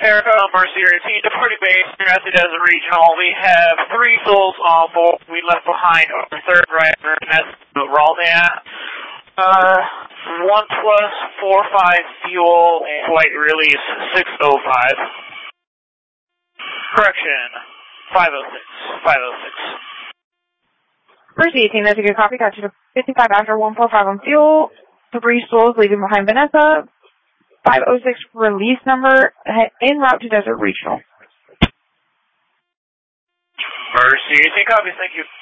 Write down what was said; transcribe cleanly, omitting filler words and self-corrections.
Erica, Mercy, routine departing base, Nebraska Desert Regional. We have 3 souls on board. We left behind our 3rd driver, and that's Raldan. 1+45 fuel, flight release 6:05. Correction, 5:06. 5:06. Mercy, team, that's a good copy. Got you to 55 after 145 on fuel. 3 souls leaving behind Vanessa. 5:06 release number, en route to Desert Regional. Mercy, 18 copies, thank you.